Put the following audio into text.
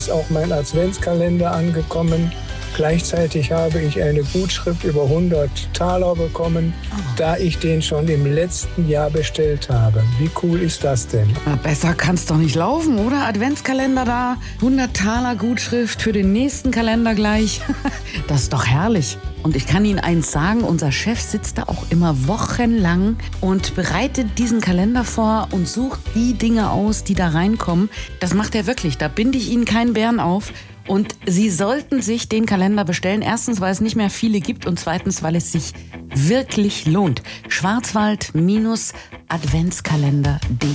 Ist auch mein Adventskalender angekommen. Gleichzeitig habe ich eine Gutschrift über 100 Taler bekommen, da ich den schon im letzten Jahr bestellt habe. Wie cool ist das denn? Na, besser kann's doch nicht laufen, oder? Adventskalender da, 100 Taler Gutschrift für den nächsten Kalender gleich. Das ist doch herrlich. Und ich kann Ihnen eins sagen, unser Chef sitzt da auch immer wochenlang und bereitet diesen Kalender vor und sucht die Dinge aus, die da reinkommen. Das macht er wirklich, da binde ich Ihnen keinen Bären auf. Und Sie sollten sich den Kalender bestellen. Erstens, weil es nicht mehr viele gibt und zweitens, weil es sich wirklich lohnt. Schwarzwald-adventskalender.de